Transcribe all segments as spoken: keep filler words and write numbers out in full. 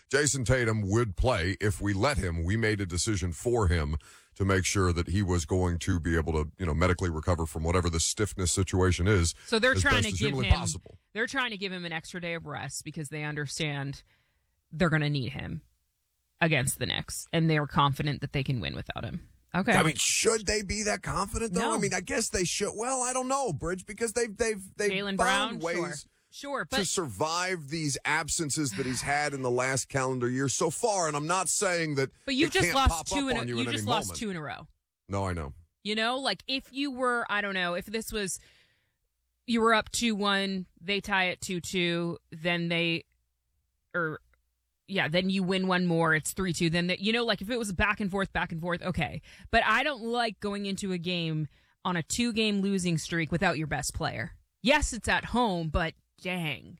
Jason Tatum would play if we let him. We made a decision for him to make sure that he was going to be able to, you know, medically recover from whatever the stiffness situation is. So they're as trying best to as give humanly him possible. They're trying to give him an extra day of rest because they understand they're going to need him against the Knicks, and they are confident that they can win without him. Okay. I mean, should they be that confident though? No. I mean, I guess they should. Well, I don't know, Bridge, because they've they've they've Jaylen found Brown, ways sure. Sure, but to survive these absences that he's had in the last calendar year so far. And I'm not saying that. But you've it just can't lost pop two up in on a, you you in just any lost moment. two in a row. No, I know. You know, like if you were, I don't know, if this was, you were up two one, they tie it two two, then they, or, yeah, then you win one more, it's three two, then, they, you know, like if it was back and forth, back and forth, okay. But I don't like going into a game on a two-game losing streak without your best player. Yes, it's at home, but dang.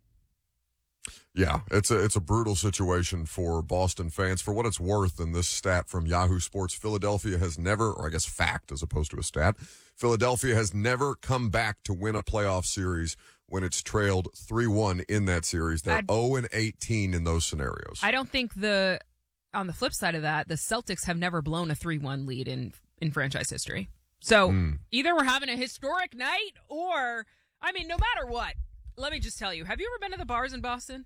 Yeah, it's a it's a brutal situation for Boston fans. For what it's worth, in this stat from Yahoo Sports, Philadelphia has never, or I guess fact as opposed to a stat, Philadelphia has never come back to win a playoff series when it's trailed three one in that series. They're I'd, oh and eighteen in those scenarios. I don't think the, on the flip side of that, the Celtics have never blown a three one lead in, in franchise history. So mm. either we're having a historic night or, I mean, no matter what, let me just tell you, have you ever been to the bars in Boston?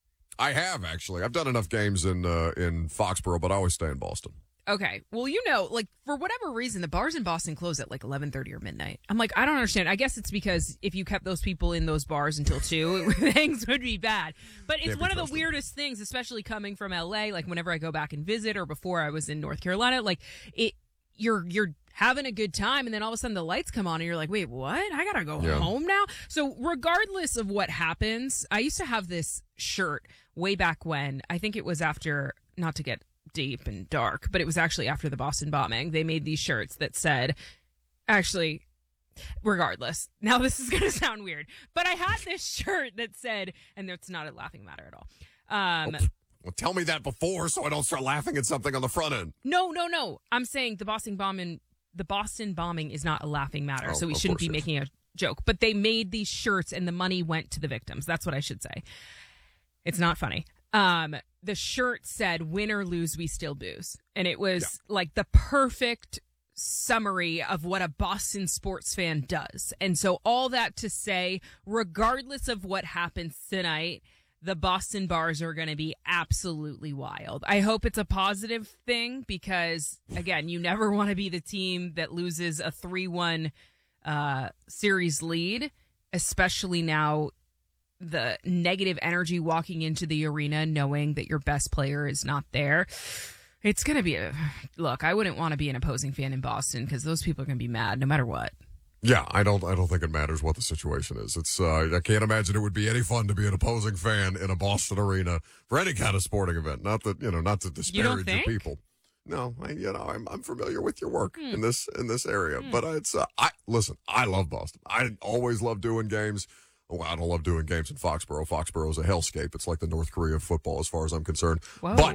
I have, actually. I've done enough games in uh, in Foxborough, but I always stay in Boston. Okay. Well, you know, like, for whatever reason, the bars in Boston close at, like, eleven thirty or midnight. I'm like, I don't understand. I guess it's because if you kept those people in those bars until two, things would be bad. But it's one of the weirdest things, especially coming from L A, like, whenever I go back and visit or before I was in North Carolina, like, it, you're you're having a good time, and then all of a sudden the lights come on, and you're like, wait, what? I gotta go yeah. home now? So regardless of what happens, I used to have this shirt way back when. I think it was after, not to get deep and dark, but it was actually after the Boston bombing. They made these shirts that said, actually, regardless, now this is going to sound weird, but I had this shirt that said, and it's not a laughing matter at all. Um, oh, well, tell me that before so I don't start laughing at something on the front end. No, no, no. I'm saying the Boston bombing, the Boston bombing is not a laughing matter, oh, so we shouldn't be making a joke. But they made these shirts, and the money went to the victims. That's what I should say. It's not funny. Um, the shirt said, win or lose, we still booze. And it was yeah. like the perfect summary of what a Boston sports fan does. And so all that to say, regardless of what happens tonight, the Boston bars are going to be absolutely wild. I hope it's a positive thing because, again, you never want to be the team that loses a three one uh, series lead, especially now the negative energy walking into the arena knowing that your best player is not there. It's going to be a look. I wouldn't want to be an opposing fan in Boston because those people are going to be mad no matter what. Yeah, I don't. I don't think it matters what the situation is. It's. Uh, I can't imagine it would be any fun to be an opposing fan in a Boston arena for any kind of sporting event. Not that you know, not to disparage your people. No, I, you know, I'm I'm familiar with your work hmm. in this in this area, hmm. but it's. Uh, I listen. I love Boston. I always love doing games. Well, I don't love doing games in Foxborough. Foxborough is a hellscape. It's like the North Korea of football, as far as I'm concerned. Whoa. But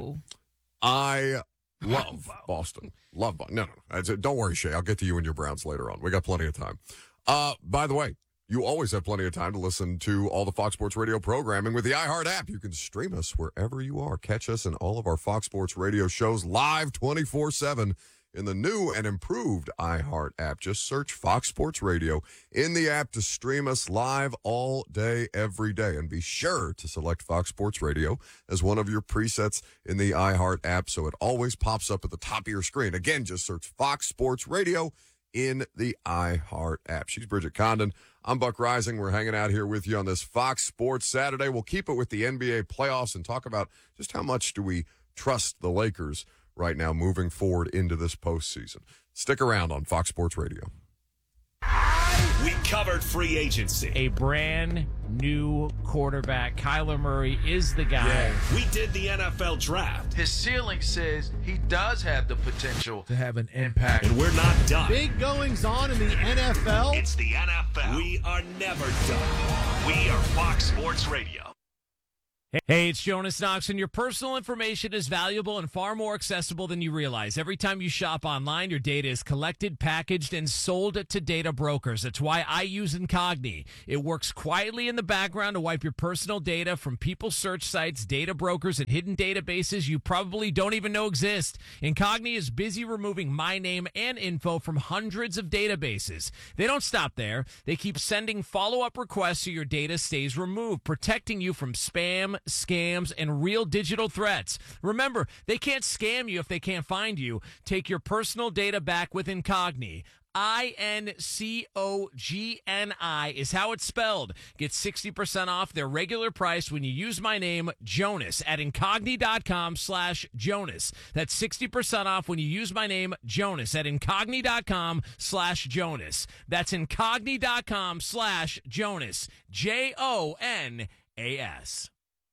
I love Boston. Love Boston. No, no, no. Don't worry, Shay. I'll get to you and your Browns later on. We got plenty of time. Uh, by the way, you always have plenty of time to listen to all the Fox Sports Radio programming with the iHeart app. You can stream us wherever you are. Catch us in all of our Fox Sports Radio shows live twenty-four seven. In the new and improved iHeart app. Just search Fox Sports Radio in the app to stream us live all day, every day. And be sure to select Fox Sports Radio as one of your presets in the iHeart app so it always pops up at the top of your screen. Again, just search Fox Sports Radio in the iHeart app. She's Bridget Condon. I'm Buck Rising. We're hanging out here with you on this Fox Sports Saturday. We'll keep it with the N B A playoffs and talk about just how much do we trust the Lakers right now moving forward into this postseason. Stick around on Fox Sports Radio. We covered free agency. A brand new quarterback. Kyler Murray is the guy. Yeah. We did the N F L draft. His ceiling says he does have the potential to have an impact. And we're not done. Big goings on in the N F L. It's the N F L. We are never done. We are Fox Sports Radio. Hey, it's Jonas Knox, and your personal information is valuable and far more accessible than you realize. Every time you shop online, your data is collected, packaged, and sold to data brokers. That's why I use Incogni. It works quietly in the background to wipe your personal data from people search sites, data brokers, and hidden databases you probably don't even know exist. Incogni is busy removing my name and info from hundreds of databases. They don't stop there. They keep sending follow-up requests so your data stays removed, protecting you from spam, scams, and real digital threats. Remember, they can't scam you if they can't find you. Take your personal data back with Incogni. I N C O G N I is how it's spelled. Get sixty percent off their regular price when you use my name, Jonas, at Incogni.com slash Jonas. That's sixty percent off when you use my name, Jonas, at Incogni.com slash Jonas. That's Incogni.com slash Jonas. J O N A S.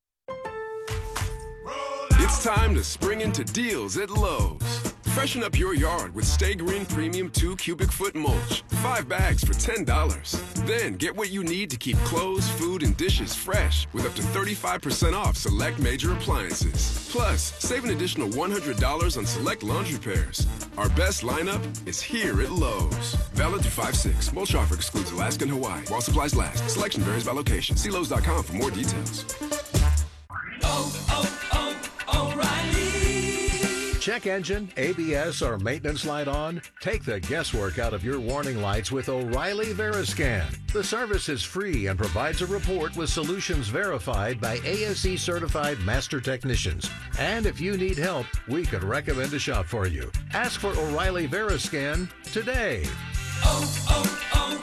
It's time to spring into deals at Lowe's. Freshen up your yard with Stay Green Premium two cubic foot mulch. Five bags for ten dollars. Then get what you need to keep clothes, food, and dishes fresh with up to thirty-five percent off select major appliances. Plus, save an additional one hundred dollars on select laundry pairs. Our best lineup is here at Lowe's. Valid through five six. Mulch offer excludes Alaska and Hawaii. While supplies last. Selection varies by location. See Lowe's dot com for more details. Oh, oh, oh, O'Reilly. Check engine, A B S, or maintenance light on? Take the guesswork out of your warning lights with O'Reilly Veriscan. The service is free and provides a report with solutions verified by A S E certified master technicians. And if you need help, we could recommend a shop for you. Ask for O'Reilly Veriscan today. Oh,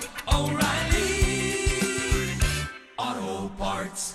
oh, oh, O'Reilly Auto Parts.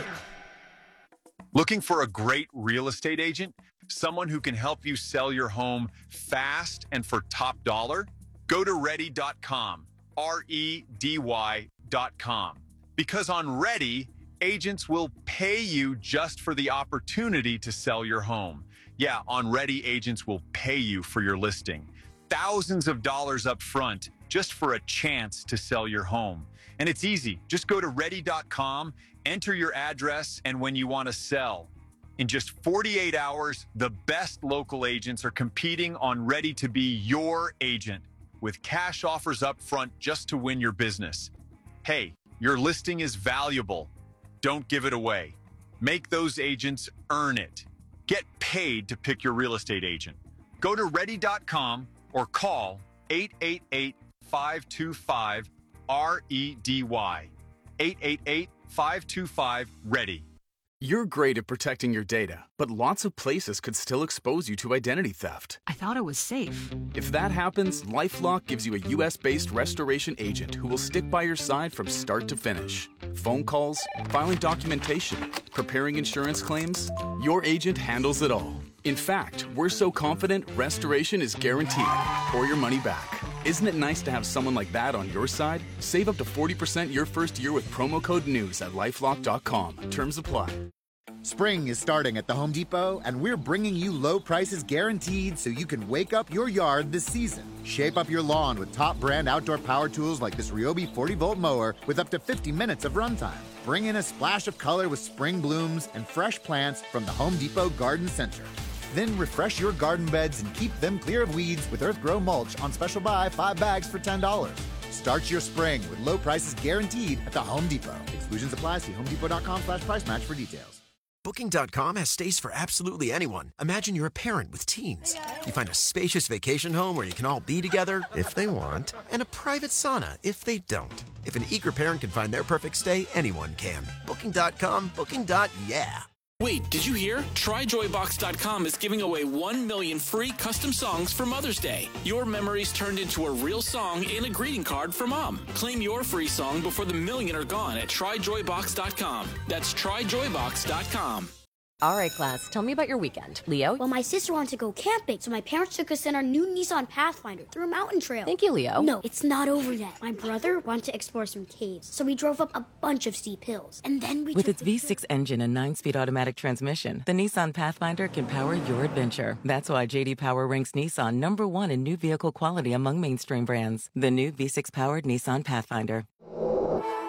Looking for a great real estate agent? Someone who can help you sell your home fast and for top dollar? Go to ready dot com, R E D Y dot com. Because on Ready, agents will pay you just for the opportunity to sell your home. Yeah, on Ready, agents will pay you for your listing. Thousands of dollars up front just for a chance to sell your home. And it's easy. Just go to ready dot com, enter your address, and when you want to sell. In just forty-eight hours, the best local agents are competing on Ready to be your agent with cash offers up front just to win your business. Hey, your listing is valuable. Don't give it away. Make those agents earn it. Get paid to pick your real estate agent. Go to ready dot com or call eight eight eight, five two five, R E D Y. eight eight eight, five two five, READY. You're great at protecting your data, but lots of places could still expose you to identity theft. I thought it was safe. If that happens, LifeLock gives you a U S based restoration agent who will stick by your side from start to finish. Phone calls, filing documentation, preparing insurance claims, your agent handles it all. In fact, we're so confident restoration is guaranteed or your money back. Isn't it nice to have someone like that on your side? Save up to forty percent your first year with promo code NEWS at lifelock dot com. Terms apply. Spring is starting at the Home Depot, and we're bringing you low prices guaranteed so you can wake up your yard this season. Shape up your lawn with top brand outdoor power tools like this Ryobi forty volt mower with up to fifty minutes of runtime. Bring in a splash of color with spring blooms and fresh plants from the Home Depot Garden Center. Then refresh your garden beds and keep them clear of weeds with EarthGrow mulch on special buy, five bags for ten dollars. Start your spring with low prices guaranteed at the Home Depot. Exclusions apply. See home depot dot com slash price match for details. Booking dot com has stays for absolutely anyone. Imagine you're a parent with teens. You find a spacious vacation home where you can all be together, if they want, and a private sauna, if they don't. If an eager parent can find their perfect stay, anyone can. Booking dot com, booking. Yeah. Wait, did you hear? Try joy box dot com is giving away one million free custom songs for Mother's Day. Your memories turned into a real song and a greeting card for Mom. Claim your free song before the million are gone at try joy box dot com. That's try joy box dot com. All right, class, tell me about your weekend. Leo? Well, my sister wanted to go camping, so my parents took us in our new Nissan Pathfinder through a mountain trail. Thank you, Leo. No, it's not over yet. My brother wanted to explore some caves, so we drove up a bunch of steep hills. And then we With took its V six engine and nine-speed automatic transmission, the Nissan Pathfinder can power your adventure. That's why J D Power ranks Nissan number one in new vehicle quality among mainstream brands. The new V six-powered Nissan Pathfinder.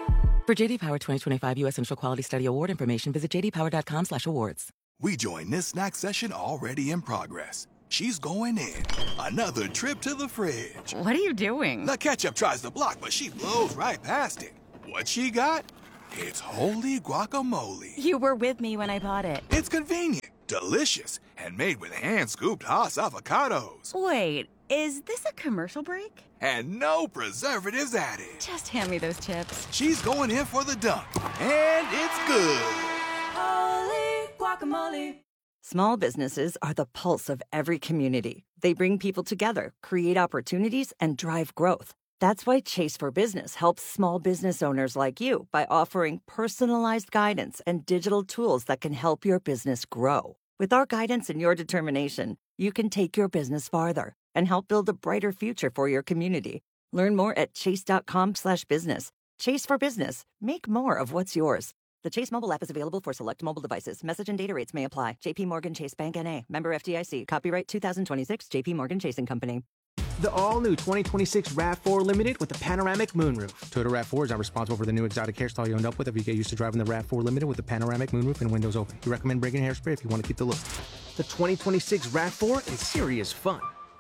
For J D Power twenty twenty-five U S Central Quality Study Award information, visit j d power dot com slash awards. We join this snack session already in progress. She's going in. Another trip to the fridge. What are you doing? The ketchup tries to block, but she blows right past it. What she got? It's holy guacamole. You were with me when I bought it. It's convenient, delicious, and made with hand-scooped Haas avocados. Wait, is this a commercial break? And no preservatives added. Just hand me those chips. She's going in for the dunk, and it's good. Holy guacamole. Small businesses are the pulse of every community. They bring people together, create opportunities, and drive growth. That's why Chase for Business helps small business owners like you by offering personalized guidance and digital tools that can help your business grow. With our guidance and your determination, you can take your business farther and help build a brighter future for your community. Learn more at chase.com slash business. Chase for Business. Make more of what's yours. The Chase mobile app is available for select mobile devices. Message and data rates may apply. J P Morgan Chase Bank N A. Member F D I C. Copyright two thousand twenty-six. J P Morgan Chase and Company. The all-new twenty twenty-six RAV four Limited with a panoramic moonroof. Toyota RAV four is not responsible for the new exotic hairstyle you end up with if you get used to driving the RAV four Limited with a panoramic moonroof and windows open. We recommend bringing hairspray if you want to keep the look. The twenty twenty-six RAV four is serious fun.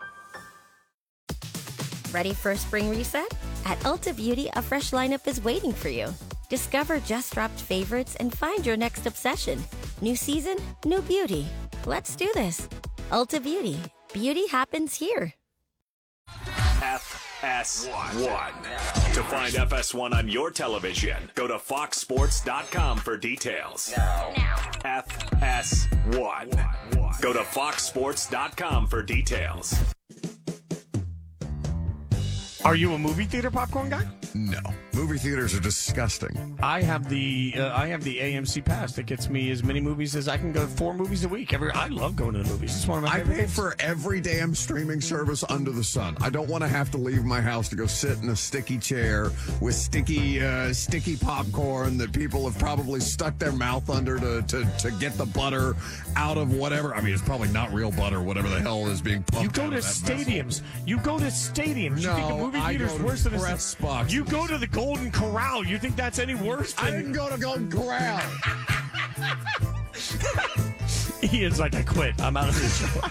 Ready for a spring reset? At Ulta Beauty, a fresh lineup is waiting for you. Discover just-dropped favorites and find your next obsession. New season, new beauty. Let's do this. Ulta Beauty. Beauty happens here. F S one. To find F S one on your television, go to fox sports dot com for details. Now. F S one. Go to fox sports dot com for details. Are you a movie theater popcorn guy? No. Movie theaters are disgusting. I have the uh, I have the A M C pass that gets me as many movies as I can go. Four movies a week. Every I love going to the movies. It's one of my I favorite pay things. for every damn streaming service under the sun. I don't want to have to leave my house to go sit in a sticky chair with sticky uh, sticky popcorn that people have probably stuck their mouth under to, to, to get the butter out of whatever. I mean, it's probably not real butter, whatever the hell is being pumped. You go out to of that stadiums. vessel. You go to stadiums. You No, think a movie I theater's go to worse than a press boxes. You go to the Golden Corral. You think that's any worse? Than... I didn't go to Golden Corral. Ian's like, I quit. I'm out of this show.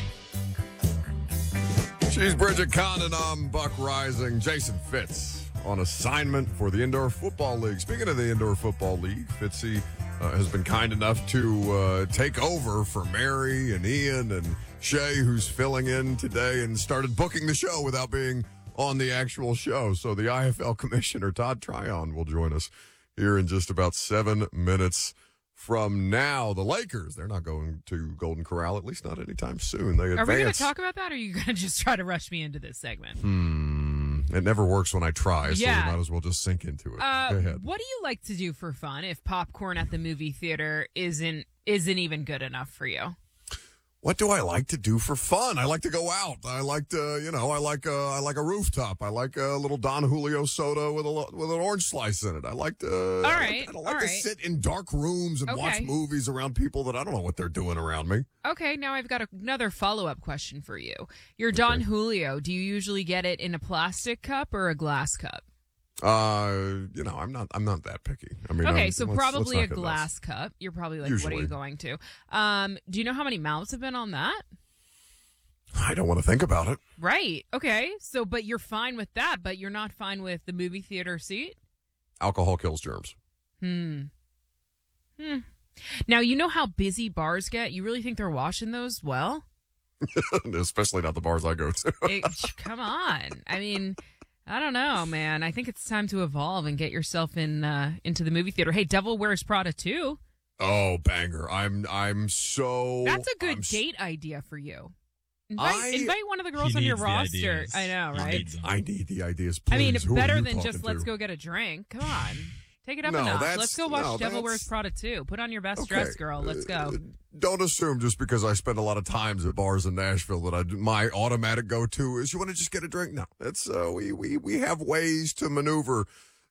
She's Bridget Condon. I'm Buck Rising. Jason Fitz on assignment for the Indoor Football League. Speaking of the Indoor Football League, Fitzy uh, has been kind enough to uh, take over for Mary and Ian and Shay, who's filling in today, and started booking the show without being on the actual show. So the I F L commissioner, Todd Tryon, will join us here in just about seven minutes from now. The Lakers, they're not going to Golden Corral, at least not anytime soon. They Are advance. we going to talk about that, or are you going to just try to rush me into this segment? Hmm. It never works when I try, so Yeah. we might as well just sink into it. Uh, Go ahead. what do you like to do for fun if popcorn at the movie theater isn't isn't even good enough for you? What do I like to do for fun? I like to go out. I like to, you know, I like a, I like a rooftop. I like a little Don Julio soda with a lo- with an orange slice in it. I like to. All right, I like, I like all to right. sit in dark rooms and watch Okay. movies around people that I don't know what they're doing around me. Okay, now I've got another follow-up question for you. Your Don Julio, do you usually get it in a plastic cup or a glass cup? Uh, you know, I'm not, I'm not that picky. I mean, Okay, I'm- so let's- probably let's a not get glass cup. You're probably like, what are Usually. you going to? Um, do you know how many mouths have been on that? I don't want to think about it. Right. Okay. So, but you're fine with that, but you're not fine with the movie theater seat? Alcohol kills germs. Hmm. Hmm. Now, you know how busy bars get? You really think they're washing those well? Especially not the bars I go to. It- come on. I mean, I don't know, man. I think it's time to evolve and get yourself in uh, into the movie theater. Hey, Devil Wears Prada two. Oh, banger! I'm, I'm so. That's a good I'm s- date idea for you. Invite, I- invite one of the girls He on your needs the roster. ideas. I know, He right? needs- I need the ideas. I mean, please. Who are better you than talking just to? let's go get a drink. Come on. Take it up No, a notch. that's- Let's go watch no, Devil that's- Wears Prada two. Put on your best Okay. dress, girl. Let's go. Don't assume just because I spend a lot of times at bars in Nashville that I my automatic go to is you want to just get a drink. No, it's uh, we we we have ways to maneuver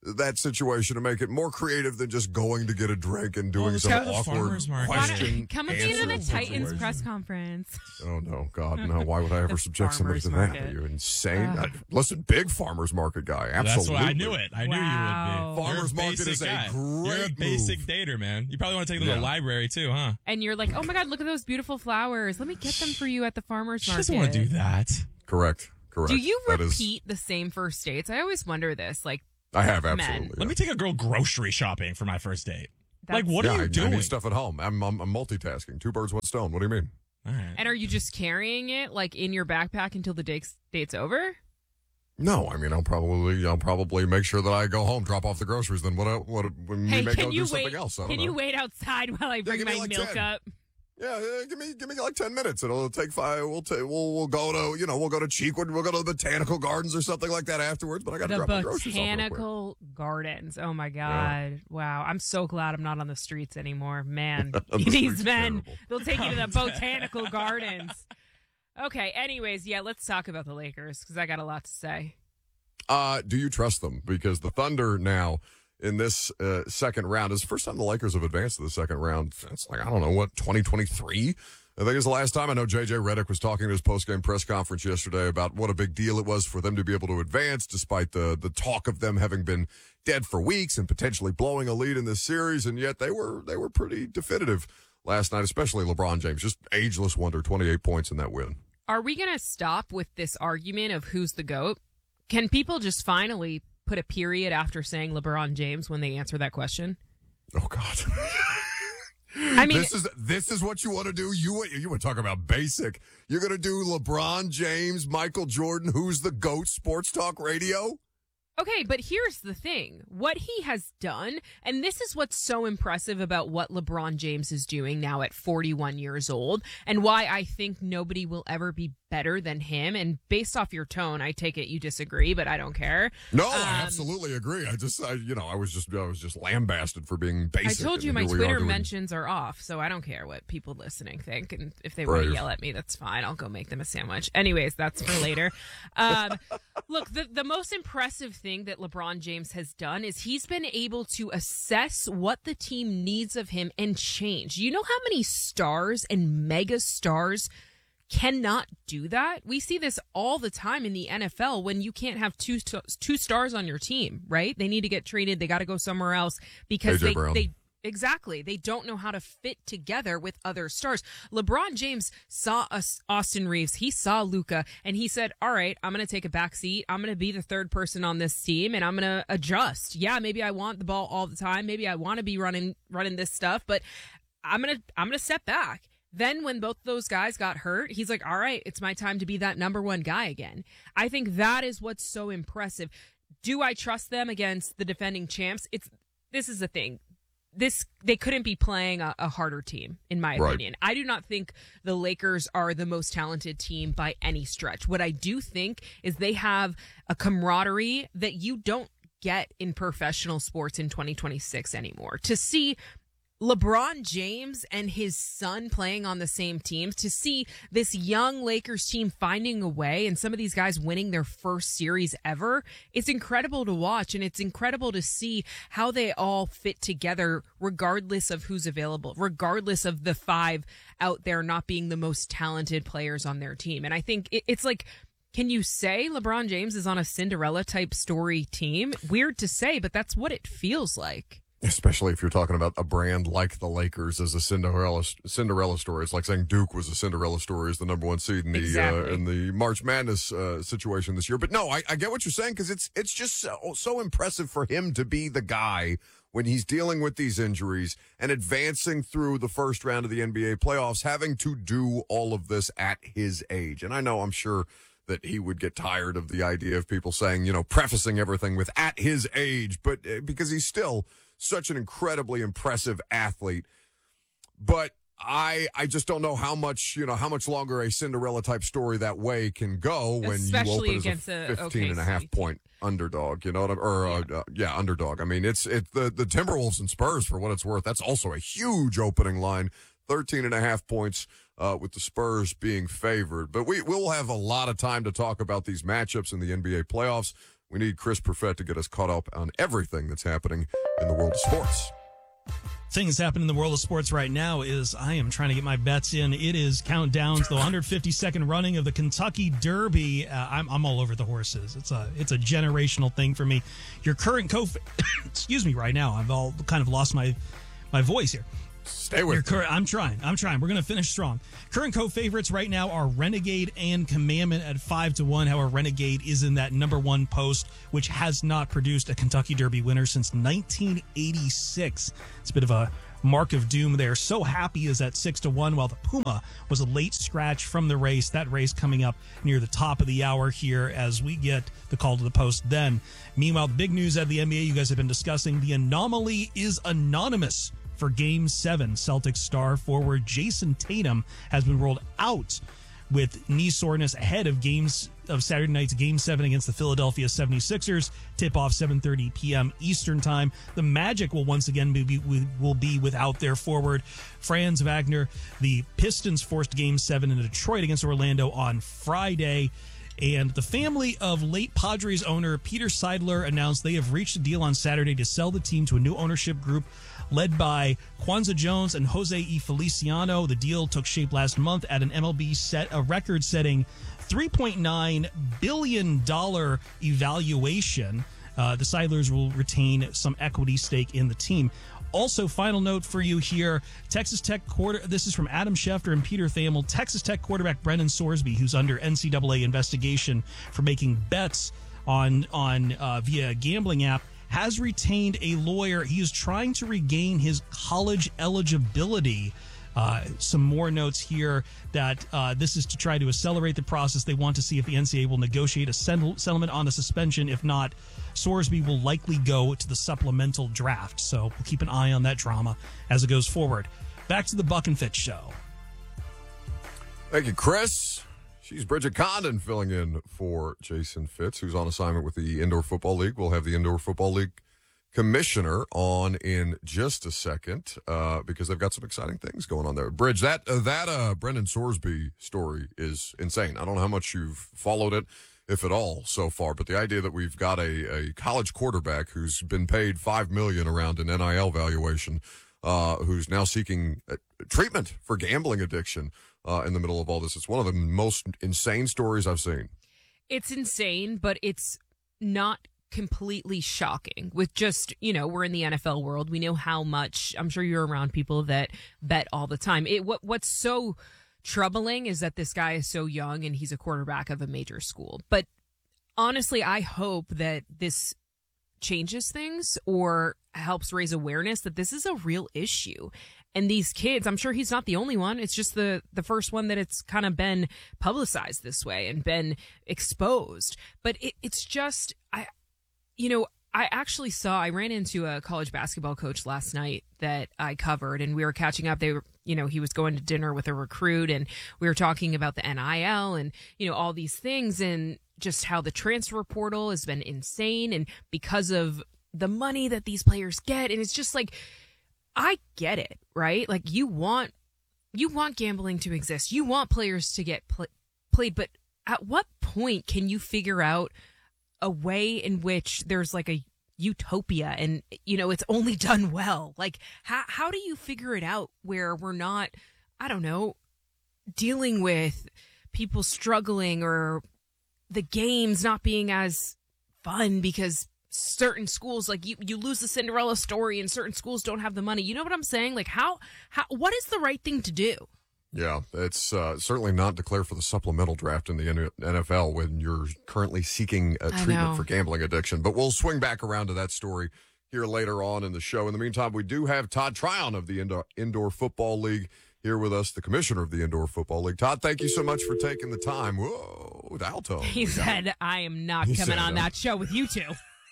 that situation to make it more creative than just going to get a drink and doing Well, some kind of the awkward farmer's market. question. Come with me to the answer Titans situation. press conference. Oh, no, God, no. Why would I ever The subject somebody to farmer's that? market. Are you insane? Uh. I- listen, big farmer's market guy. That's Absolutely. why I knew it. I knew Wow. you would be. Farmer's You're a market basic is a guy. great You're a basic move. dater, man. You probably want to take them to Yeah. the library, too, huh? And you're like, oh my God, look at those beautiful flowers. Let me get them for you at the farmer's She market. doesn't want to do that. Correct. Correct. Do you That is- repeat the same first dates? I always wonder this. Like, I have, men. absolutely. Let me take a girl grocery shopping for my first date. That's- Like, what yeah, are you I, doing? I need stuff at home. I'm, I'm, I'm multitasking. Two birds, one stone. What do you mean? All right. And are you just carrying it like in your backpack until the date's, date's over? No, I mean, I'll probably, I'll probably make sure that I go home, drop off the groceries. Then what? What? When Hey, we may can go you do something wait? else. I don't Can know. you wait outside while I bring give me my like milk ten. up? Yeah, yeah, give me, give me like ten minutes. It'll take five. We'll take. We'll, we'll go to, you know, we'll go to Cheekwood. We'll go to the botanical gardens or something like that afterwards. But I got to The drop my groceries off real quick. botanical gardens. Oh my God! Wow, I'm so glad I'm not on the streets anymore. Man, The these streets men, terrible. they'll take you to the botanical gardens. Okay. Anyways, yeah, let's talk about the Lakers because I got a lot to say. Uh, do you trust them? Because the Thunder now in this uh, second round is the first time the Lakers have advanced to the second round. It's like, I don't know, what, twenty twenty-three? I think it's the last time. I know J J Redick was talking at his post-game press conference yesterday about what a big deal it was for them to be able to advance despite the, the talk of them having been dead for weeks and potentially blowing a lead in this series. And yet they were they were pretty definitive last night, especially LeBron James. Just ageless wonder, twenty-eight points in that win. Are we going to stop with this argument of who's the GOAT? Can people just finally put a period after saying LeBron James when they answer that question? Oh, God. I mean, this is this is what you want to do. You you want to talk about basic? You're going to do LeBron James, Michael Jordan, who's the GOAT, sports talk radio? okay, but here's the thing. What he has done, and this is what's so impressive about what LeBron James is doing now at forty-one years old, and why I think nobody will ever be better than him. And based off your tone, I take it you disagree, but I don't care. No, Um, I absolutely agree. I just, I, you know, I was just, I was just lambasted for being basic. I told you and my here we are Twitter doing- mentions are off, so I don't care what people listening think. And if they want Brave. to yell at me, that's fine. I'll go make them a sandwich. Anyways, that's for later. Um, look, the, the most impressive thing that LeBron James has done is he's been able to assess what the team needs of him and change. You know how many stars and mega stars cannot do that? We see this all the time in the N F L when you can't have two two stars on your team, right? They need to get traded. They got to go somewhere else because A J they, Brown. they exactly they don't know how to fit together with other stars. LeBron James saw us, Austin Reeves. He saw Luka, and he said, "All right, I'm going to take a back seat. I'm going to be the third person on this team, and I'm going to adjust. Yeah, maybe I want the ball all the time. Maybe I want to be running running this stuff, but I'm gonna I'm gonna step back." Then when both those guys got hurt, he's like, all right, it's my time to be that number one guy again. I think that is what's so impressive. Do I trust them against the defending champs? It's this is the thing. This they couldn't be playing a, a harder team, in my Right. opinion. I do not think the Lakers are the most talented team by any stretch. What I do think is they have a camaraderie that you don't get in professional sports in twenty twenty-six anymore. To see LeBron James and his son playing on the same teams, to see this young Lakers team finding a way and some of these guys winning their first series ever, it's incredible to watch, and it's incredible to see how they all fit together regardless of who's available, regardless of the five out there not being the most talented players on their team. And I think it, it's like, can you say LeBron James is on a Cinderella type story team? Weird to say, but that's what it feels like. Especially if you're talking about a brand like the Lakers as a Cinderella Cinderella story. It's like saying Duke was a Cinderella story as the number one seed in the Exactly. uh, in the March Madness uh, situation this year. But no, I, I get what you're saying because it's it's just so, so impressive for him to be the guy when he's dealing with these injuries and advancing through the first round of the N B A playoffs, having to do all of this at his age. And I know I'm sure that he would get tired of the idea of people saying, you know, prefacing everything with at his age, but uh, because he's still such an incredibly impressive athlete. But I I just don't know how much, you know, how much longer a Cinderella type story that way can go when Especially you open against as a a fifteen and a half O K C point underdog, you know what I or yeah. Uh, uh, yeah, underdog. I mean, it's it's the the Timberwolves and Spurs, for what it's worth. That's also a huge opening line. thirteen and a half points uh, with the Spurs being favored. But we will have a lot of time to talk about these matchups in the N B A playoffs. we need Chris Perfett to get us caught up on everything that's happening in the world of sports. Thing that's happening in the world of sports right now is I am trying to get my bets in. It is countdown to the one hundred fifty-second running of the Kentucky Derby. Uh, I'm, I'm all over the horses. It's a it's a generational thing for me. Your current co, excuse me, right now I've all kind of lost my my voice here. Stay with Your me. current, I'm trying. I'm trying. We're going to finish strong. Current co-favorites right now are Renegade and Commandment at five to one. However, Renegade is in that number one post, which has not produced a Kentucky Derby winner since nineteen eighty-six. It's a bit of a mark of doom there. So Happy is at six to one, while the Puma was a late scratch from the race. That race coming up near the top of the hour here as we get the call to the post then. Meanwhile, the big news out of the N B A you guys have been discussing, the anomaly is anonymous. For Game seven, Celtics star forward Jason Tatum has been ruled out with knee soreness ahead of games of Saturday night's Game seven against the Philadelphia seventy-sixers. Tip-off seven thirty p.m. Eastern Time. The Magic will once again be, will be without their forward, Franz Wagner. The Pistons forced Game seven in Detroit against Orlando on Friday. And the family of late Padres owner Peter Seidler announced they have reached a deal on Saturday to sell the team to a new ownership group led by Kwanzaa Jones and Jose E. Feliciano. The deal took shape last month at an M L B set a record-setting three point nine billion dollars evaluation. Uh, the Seidlers will retain some equity stake in the team. Also, final note for you here, Texas Tech quarter. This is from Adam Schefter and Peter Thamel. Texas Tech quarterback Brennan Sorsby, who's under N C double A investigation for making bets on on uh, via a gambling app, has retained a lawyer. He is trying to regain his college eligibility. Uh, some more notes here that uh, this is to try to accelerate the process. They want to see if the N C double A will negotiate a settle- settlement on the suspension. If not, Sorsby will likely go to the supplemental draft. So we'll keep an eye on that drama as it goes forward. Back to the Buck and Fitz show. Thank you, Chris. She's Bridget Condon filling in for Jason Fitz, who's on assignment with the Indoor Football League. We'll have the Indoor Football League commissioner on in just a second uh, because they've got some exciting things going on there. Bridge, that uh, that uh, Brendan Sorsby story is insane. I don't know how much you've followed it, if at all, so far, but the idea that we've got a, a college quarterback who's been paid five million dollars around an N I L valuation, uh, who's now seeking uh, treatment for gambling addiction uh, in the middle of all this. It's one of the most insane stories I've seen. It's insane, but it's not completely shocking with just, you know, we're in the N F L world. We know how much, I'm sure you're around people that bet all the time. It what What's so troubling is that this guy is so young and he's a quarterback of a major school. But honestly, I hope that this changes things or helps raise awareness that this is a real issue. And these kids, I'm sure he's not the only one. It's just the, the first one that it's kind of been publicized this way and been exposed. But it, it's just, I, you know, I actually saw, I ran into a college basketball coach last night that I covered, and we were catching up. They were, you know, he was going to dinner with a recruit, and we were talking about the N I L and, you know, all these things and just how the transfer portal has been insane and because of the money that these players get. And it's just like, I get it, right? Like you want, you want gambling to exist. You want players to get pl- played, but at what point can you figure out a way in which there's like a utopia and, you know, it's only done well? Like how, how do you figure it out where we're not, I don't know, dealing with people struggling or the games not being as fun because certain schools, like you, you lose the Cinderella story and certain schools don't have the money. You know what I'm saying? Like how, how, what is the right thing to do? Yeah, it's uh, certainly not declared for the supplemental draft in the N F L when you're currently seeking a treatment for gambling addiction. But we'll swing back around to that story here later on in the show. In the meantime, we do have Todd Tryon of the Indoor, Indoor Football League here with us, the commissioner of the Indoor Football League. Todd, thank you so much for taking the time. Whoa, with alto. He said, I am not He coming said, on uh, that show with you two.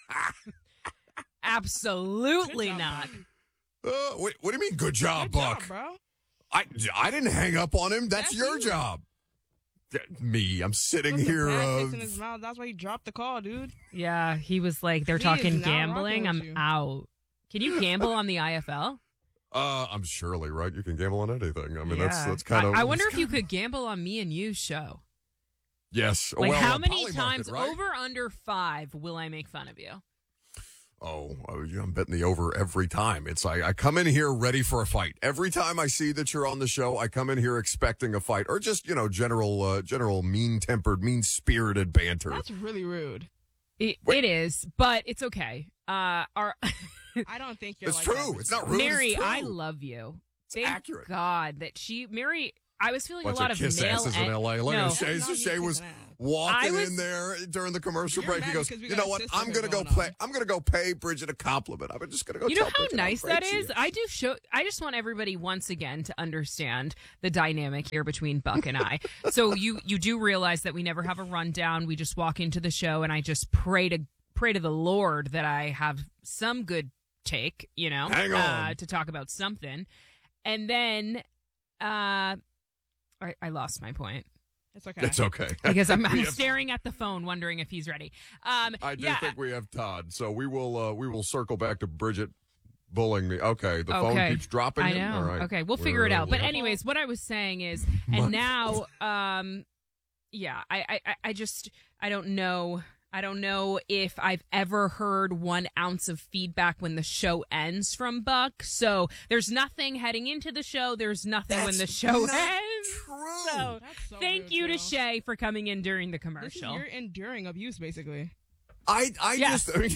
Absolutely job, not. Uh, what, what do you mean, good job, Good Buck? job, bro. I, I didn't hang up on him. That's, That's your you. job. Yeah, Me, I'm sitting Put the here. bad Uh, taste in his mouth. That's why he dropped the call, dude. Yeah, he was like, they're He talking is not gambling. rocking I'm with you. out. Can you gamble on the I F L? uh, I'm surely right. You can gamble on anything. I mean, that's Yeah. that's kind of. I, I wonder if you could gamble on me and you's show. Yes. Like, well, how uh, many Polymarket, times right? over under five will I make fun of you? Oh, I'm betting the over every time. It's like I come in here ready for a fight. Every time I see that you're on the show, I come in here expecting a fight or just, you know, general, uh, general mean-tempered, mean-spirited banter. That's really rude. It, it is, but it's okay. Uh, our I don't think you're It's like true. that. It's not rude. Mary, it's true. I love you. Thank accurate. God that she, Mary, I was feeling Bunch a lot of of kiss male asses in en- L A. Look no. at Shay. So Shay was walking was- in there during the commercial You're break. He mad goes, because we "You got know what? sisterhood I'm gonna go going pay. on." I'm gonna go pay Bridget a compliment. I'm just gonna go. You know tell how Bridget nice great that she is? I do show I just want everybody once again to understand the dynamic here between Buck and I. So you you do realize that we never have a rundown. We just walk into the show and I just pray to pray to the Lord that I have some good take, you know, Hang on. Uh, to talk about something. And then uh I, I lost my point. It's okay. It's okay. Because I'm, We I'm have- staring at the phone wondering if he's ready. Um I do yeah. think we have Todd, so we will. Uh, we will circle back to Bridget bullying me. Okay, the Okay. phone keeps dropping. I in? know. All right. Okay, we'll We're, figure it uh, out. But we're- anyways, what I was saying is, My and now, um, yeah, I, I, I- I just, I don't know. I don't know if I've ever heard one ounce of feedback when the show ends from Buck. So there's nothing heading into the show. There's nothing when the That's show not ends. true. So, That's so thank rude, you to Joe. Shay for coming in during the This is commercial. you're enduring abuse, basically. I. I Yes. just.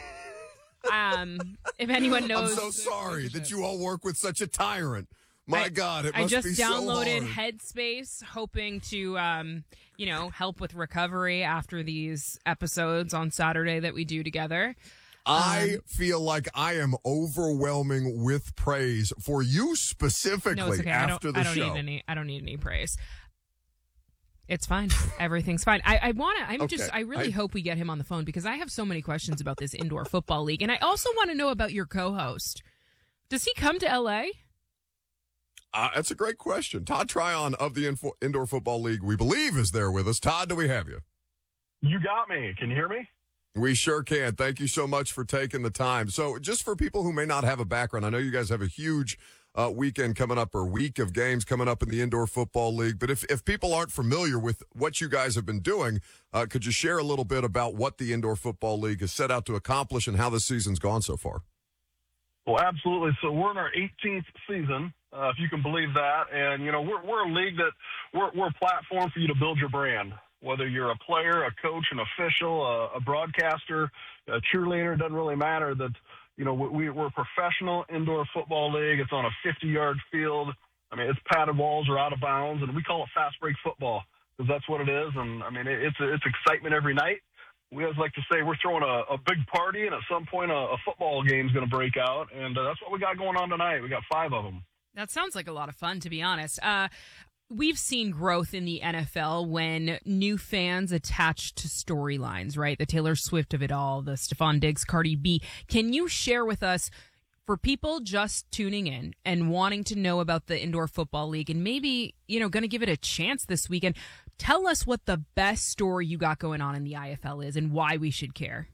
Um, if anyone I'm knows, so sorry that you all work with such a tyrant. My I- God, it I must just be downloaded so hard. Headspace, hoping to, um, you know, help with recovery after these episodes on Saturday that we do together. I Um, feel like I am overwhelming with praise for you specifically No, it's okay. after I don't, the I don't show. need any. I don't need any praise. It's fine. Everything's fine. I, I want to. I'm Okay. just. I really I- hope we get him on the phone because I have so many questions about this indoor football league, and I also want to know about your co-host. Does he come to L A? Uh, that's a great question. Todd Tryon of the Info- Indoor Football League, we believe, is there with us. Todd, do we have you? You got me. Can you hear me? We sure can. Thank you so much for taking the time. So, just for people who may not have a background, I know you guys have a huge uh, weekend coming up or week of games coming up in the Indoor Football League. But if, if people aren't familiar with what you guys have been doing, uh, could you share a little bit about what the Indoor Football League has set out to accomplish and how the season's gone so far? Well, absolutely. So we're in our eighteenth season, uh, if you can believe that. And, you know, we're, we're a league that we're, we're a platform for you to build your brand. Whether you're a player, a coach, an official, a, a broadcaster, a cheerleader, it doesn't really matter. That, you know, we, we're a professional indoor football league. It's on a fifty-yard field. I mean, its padded walls are out of bounds, and we call it fast break football because that's what it is. And, I mean, it, it's it's excitement every night. We always like to say we're throwing a, a big party, and at some point a, a football game's going to break out, and uh, that's what we got going on tonight. We got five of them. That sounds like a lot of fun, to be honest. Uh, we've seen growth in the N F L when new fans attach to storylines, right? The Taylor Swift of it all, the Stephon Diggs, Cardi B. Can you share with us, for people just tuning in and wanting to know about the Indoor Football League and maybe, you know, going to give it a chance this weekend, tell us what the best story you got going on in the I F L is and why we should care.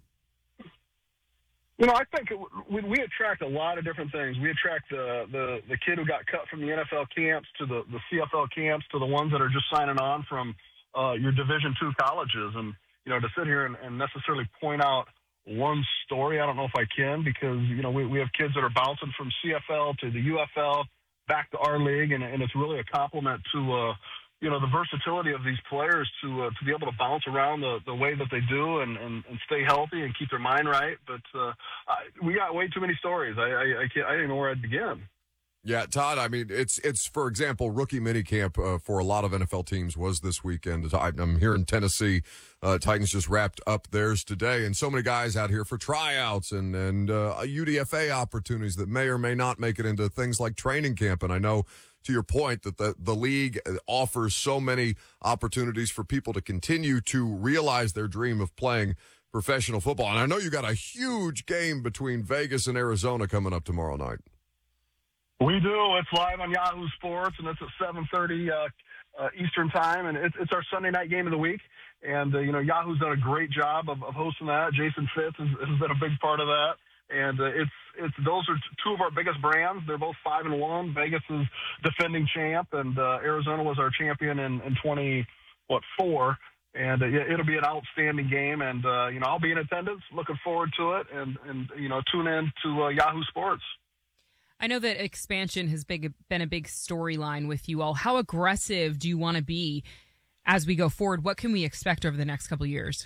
You know, I think we, we attract a lot of different things. We attract the, the, the kid who got cut from the N F L camps to the, the C F L camps to the ones that are just signing on from uh, your Division two colleges. And, you know, to sit here and, and necessarily point out one story, I don't know if I can because, you know, we, we have kids that are bouncing from C F L to the U F L back to our league, and, and it's really a compliment to, uh, you know, the versatility of these players to uh, to be able to bounce around the, the way that they do and, and, and stay healthy and keep their mind right. But uh, I, we got way too many stories. I I, I, can't, I don't even know where I'd begin. Yeah, Todd, I mean, it's, it's for example, rookie minicamp uh, for a lot of N F L teams was this weekend. I- I'm here in Tennessee. Uh, Titans just wrapped up theirs today, and so many guys out here for tryouts and, and uh, U D F A opportunities that may or may not make it into things like training camp. And I know, to your point, that the, the league offers so many opportunities for people to continue to realize their dream of playing professional football. And I know you got a huge game between Vegas and Arizona coming up tomorrow night. We do. It's live on Yahoo Sports, and it's at seven thirty uh, uh, Eastern Time, and it's, it's our Sunday night game of the week. And, uh, you know, Yahoo's done a great job of, of hosting that. Jason Fitz has, has been a big part of that. And uh, it's it's those are two of our biggest brands. They're both five and one. Vegas is defending champ, and uh, Arizona was our champion in, in twenty what four. And uh, yeah, it'll be an outstanding game. And, uh, you know, I'll be in attendance, looking forward to it. And, and you know, tune in to uh, Yahoo Sports. I know that expansion has big, been a big storyline with you all. How aggressive do you want to be as we go forward? What can we expect over the next couple of years?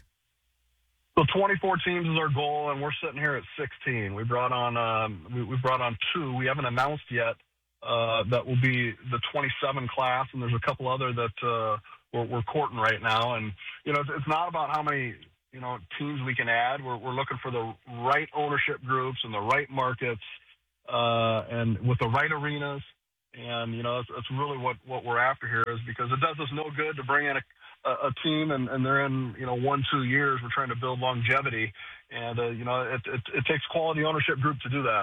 So twenty-four teams is our goal, and we're sitting here at sixteen. We brought on um, we, we brought on two. We haven't announced yet uh, that will be the twenty-seven class, and there's a couple other that uh, we're, we're courting right now. And you know, it's, it's not about how many you know teams we can add. We're, we're looking for the right ownership groups and the right markets, uh, and with the right arenas. And you know, that's, that's really what, what we're after here, is because it does us no good to bring in a a team and, and they're in, you know, one, two years. We're trying to build longevity. And, uh, you know, it, it, it takes quality ownership group to do that.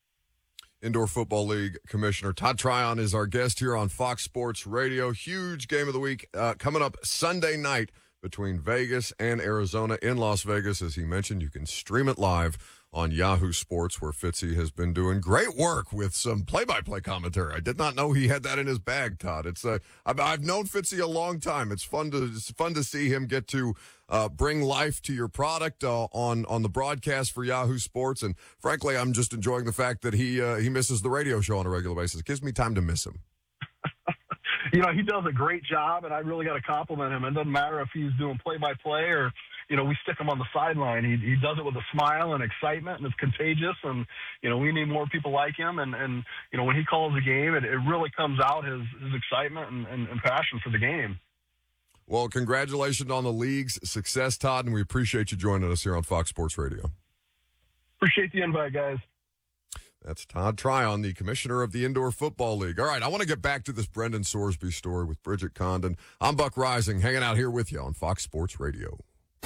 Indoor Football League Commissioner Todd Tryon is our guest here on Fox Sports Radio. Huge game of the week uh, coming up Sunday night between Vegas and Arizona in Las Vegas. As he mentioned, you can stream it live on Yahoo Sports, where Fitzy has been doing great work with some play-by-play commentary. I did not know he had that in his bag, Todd. It's uh, I've, I've known Fitzy a long time. It's fun to it's fun to see him get to uh, bring life to your product uh, on on the broadcast for Yahoo Sports. And frankly, I'm just enjoying the fact that he uh, he misses the radio show on a regular basis. It gives me time to miss him. You know, he does a great job, and I really got to compliment him. It doesn't matter if he's doing play-by-play or, you know, we stick him on the sideline. He he does it with a smile and excitement, and it's contagious. And, you know, we need more people like him. And, and you know, when he calls a game, it, it really comes out, his, his excitement and, and, and passion for the game. Well, congratulations on the league's success, Todd, and we appreciate you joining us here on Fox Sports Radio. Appreciate the invite, guys. That's Todd Tryon, the commissioner of the Indoor Football League. All right, I want to get back to this Brendan Sorsby story with Bridget Condon. I'm Buck Rising, hanging out here with you on Fox Sports Radio.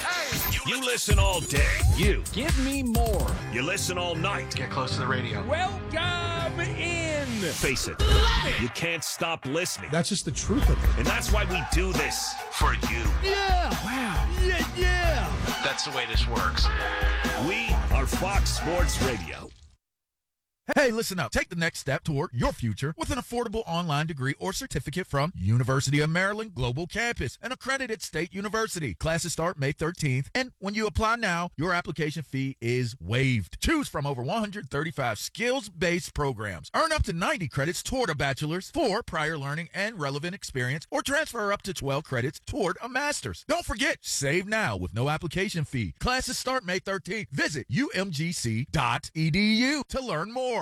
You listen all day. You. Give me more. You listen all night. Get close to the radio. Welcome in. Face it. You can't stop listening. That's just the truth of it. And that's why we do this. For you. Yeah. Wow. Yeah, yeah. That's the way this works. We are Fox Sports Radio. Hey, listen up. Take the next step toward your future with an affordable online degree or certificate from University of Maryland Global Campus, an accredited state university. Classes start May thirteenth, and when you apply now, your application fee is waived. Choose from over one hundred thirty-five skills-based programs. Earn up to ninety credits toward a bachelor's for prior learning and relevant experience, or transfer up to twelve credits toward a master's. Don't forget, save now with no application fee. Classes start May thirteenth. Visit U M G C dot E D U to learn more.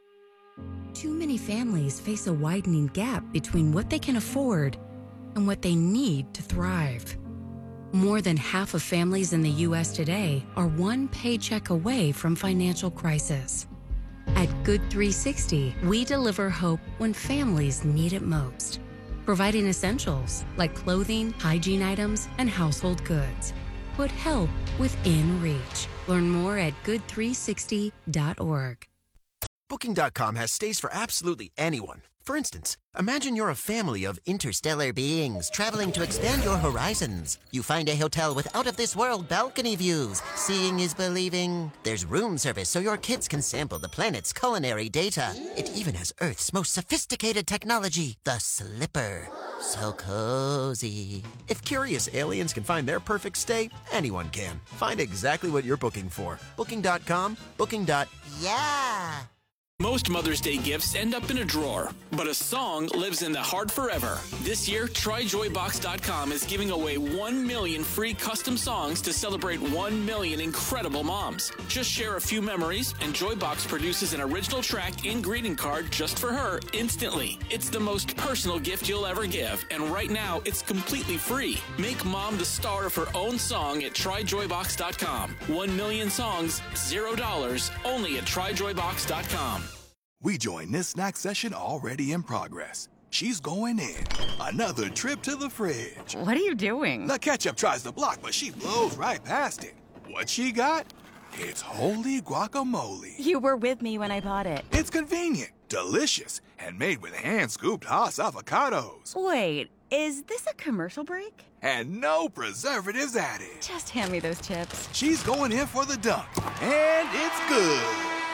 Too many families face a widening gap between what they can afford and what they need to thrive. More than half of families in the U S today are one paycheck away from financial crisis. At Good three sixty, we deliver hope when families need it most, providing essentials like clothing, hygiene items, and household goods. Put help within reach. Learn more at good three sixty dot org. Booking dot com has stays for absolutely anyone. For instance, imagine you're a family of interstellar beings traveling to expand your horizons. You find a hotel with out-of-this-world balcony views. Seeing is believing. There's room service so your kids can sample the planet's culinary data. It even has Earth's most sophisticated technology, the Slipper. So cozy. If curious aliens can find their perfect stay, anyone can. Find exactly what you're booking for. Booking dot com, Booking. Yeah. Most Mother's Day gifts end up in a drawer, but a song lives in the heart forever. This year, try joy box dot com is giving away one million free custom songs to celebrate one million incredible moms. Just share a few memories, and Joybox produces an original track and greeting card just for her instantly. It's the most personal gift you'll ever give, and right now, it's completely free. Make mom the star of her own song at try joy box dot com. One million songs, zero dollars, only at try joy box dot com. We join this snack session already in progress. She's going in. Another trip to the fridge. What are you doing? The ketchup tries to block, but she blows right past it. What she got? It's holy guacamole. You were with me when I bought it. It's convenient, delicious, and made with hand-scooped Haas avocados. Wait, is this a commercial break? And no preservatives added. Just hand me those chips. She's going in for the dunk, and it's good.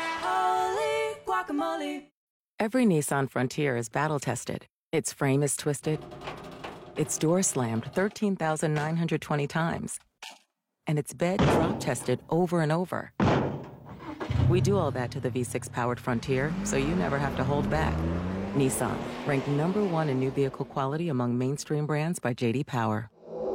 Holy guacamole. Every Nissan Frontier is battle-tested. Its frame is twisted. Its door slammed thirteen thousand nine hundred twenty times. And its bed drop tested over and over. We do all that to the V six powered Frontier, so you never have to hold back. Nissan, ranked number one in new vehicle quality among mainstream brands by J D Power.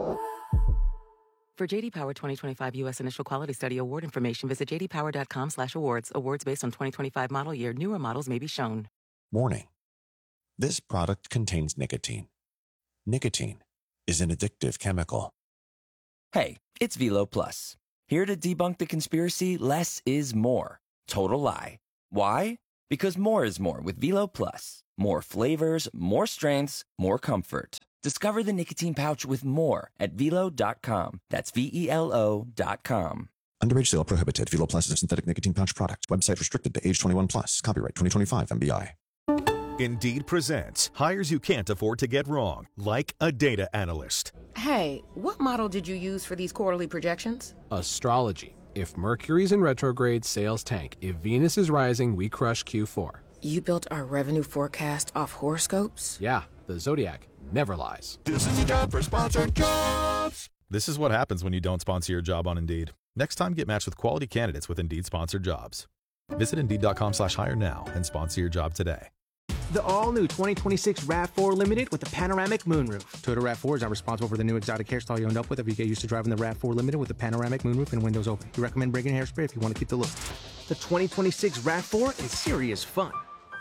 For J D Power twenty twenty-five U S Initial Quality Study award information, visit j d power dot com slash awards. Awards based on twenty twenty-five model year. Newer models may be shown. Warning. This product contains nicotine. Nicotine is an addictive chemical. Hey, it's Velo Plus. Here to debunk the conspiracy, less is more. Total lie. Why? Because more is more with Velo Plus. More flavors, more strengths, more comfort. Discover the nicotine pouch with more at velo dot com. That's V E L O dot com. Underage sale prohibited. Velo Plus is a synthetic nicotine pouch product. Website restricted to age twenty-one plus. Copyright twenty twenty-five M B I. Indeed presents hires you can't afford to get wrong, like a data analyst. Hey, what model did you use for these quarterly projections? Astrology. If Mercury's in retrograde, sales tank. If Venus is rising, we crush Q four. You built our revenue forecast off horoscopes? Yeah, the Zodiac never lies. This is a job for sponsored jobs. This is what happens when you don't sponsor your job on Indeed. Next time, get matched with quality candidates with Indeed sponsored jobs. Visit Indeed dot com slash hire now and sponsor your job today. The all-new twenty twenty-six RAV four Limited with the panoramic moonroof. Toyota RAV four is not responsible for the new exotic hairstyle you end up with if you get used to driving the RAV four Limited with the panoramic moonroof and windows open. We recommend bringing hairspray if you want to keep the look. The twenty twenty-six RAV four is serious fun.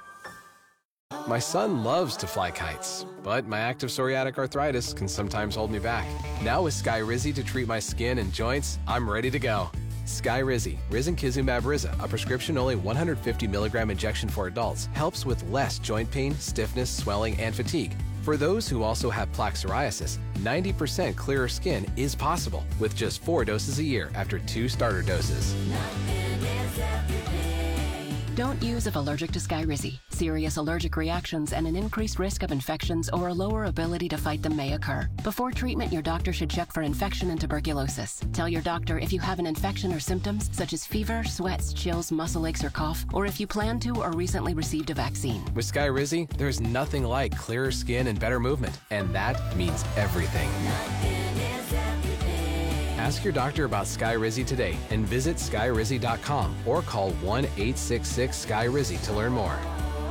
My son loves to fly kites, but my active psoriatic arthritis can sometimes hold me back. Now with Skyrizi to treat my skin and joints, I'm ready to go. Skyrizi, risankizumab Riza, a prescription-only one hundred fifty milligram injection for adults, helps with less joint pain, stiffness, swelling, and fatigue. For those who also have plaque psoriasis, ninety percent clearer skin is possible with just four doses a year after two starter doses. Don't use if allergic to Skyrizi. Serious allergic reactions and an increased risk of infections or a lower ability to fight them may occur. Before treatment, your doctor should check for infection and tuberculosis. Tell your doctor if you have an infection or symptoms such as fever, sweats, chills, muscle aches, or cough, or if you plan to or recently received a vaccine. With Skyrizi, there's nothing like clearer skin and better movement, and that means everything. Ask your doctor about Skyrizi today and visit skyrizi dot com or call one eight six six Sky Rizzy to learn more.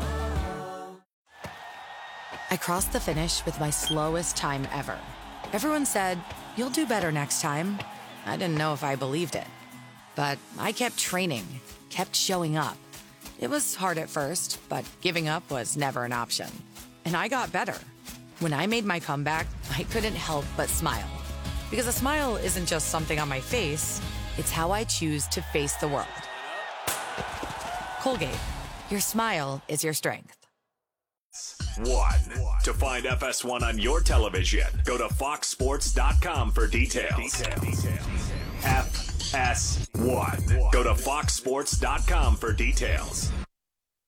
I crossed the finish with my slowest time ever. Everyone said, "You'll do better next time." I didn't know if I believed it. But I kept training, kept showing up. It was hard at first, but giving up was never an option. And I got better. When I made my comeback, I couldn't help but smile. Because a smile isn't just something on my face, it's how I choose to face the world. Colgate, your smile is your strength. One. To find F S one on your television, go to fox sports dot com for details. F S one. Go to fox sports dot com for details.